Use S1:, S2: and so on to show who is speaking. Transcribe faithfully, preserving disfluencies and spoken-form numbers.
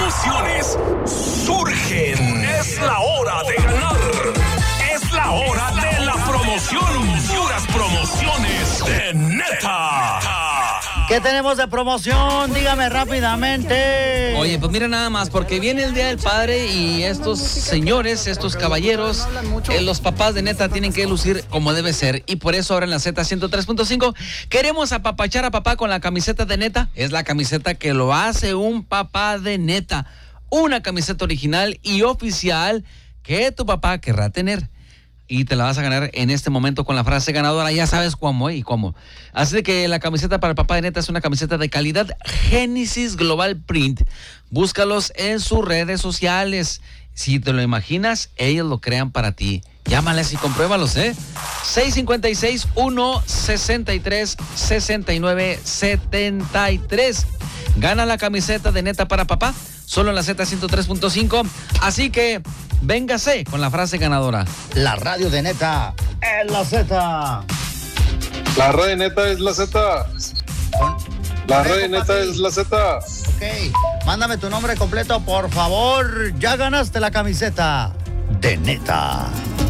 S1: promociones surgen. Es la hora de ganar. Es la hora de la promoción. Puras promociones de Neta.
S2: ¿Qué tenemos de promoción? Dígame rápidamente.
S3: Oye, pues mira nada más, porque viene el Día del Padre y estos señores, estos caballeros, eh, los papás de Neta tienen que lucir como debe ser. Y por eso ahora en la Z ciento tres punto cinco queremos apapachar a papá con la camiseta de Neta. Es la camiseta que lo hace un papá de Neta. Una camiseta original y oficial que tu papá querrá tener. Y te la vas a ganar en este momento con la frase ganadora. Ya sabes cómo, ¿eh? Y cómo. Así que la camiseta para el papá de Neta es una camiseta de calidad Génesis Global Print. Búscalos en sus redes sociales. Si te lo imaginas, ellos lo crean para ti. Llámales y compruébalos, ¿eh? seis cinco seis, uno sesenta y tres, sesenta y nueve setenta y tres. Gana la camiseta de Neta para papá, solo en la Z ciento tres punto cinco. Así que véngase con la frase ganadora.
S2: La radio de Neta es la Z.
S4: La radio de Neta es la Z. La radio de Neta es la Z.
S2: Ok, mándame tu nombre completo, por favor. Ya ganaste la camiseta de Neta.